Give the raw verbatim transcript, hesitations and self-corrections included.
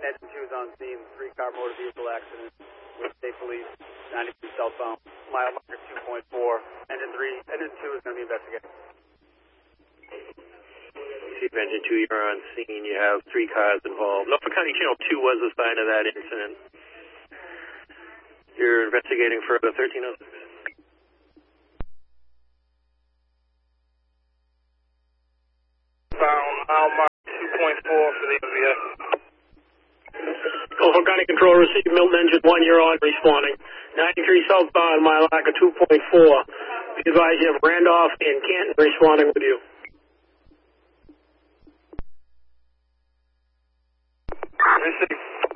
engine two is on scene, three-car motor vehicle accident with state police, ninety-two southbound, mile marker two point four. Engine three, engine two is going to be investigated. Chief Engine two, you're on scene. You have three cars involved. Norfolk County Channel two was assigned to that incident. You're investigating further thirteen oh six. Found mile mark two point four for the M V S. Norfolk County Control received Milton Engine one, you're on responding. ninety-three southbound, mile marker two point four. Be advised you have Randolph and Canton responding with you. Received.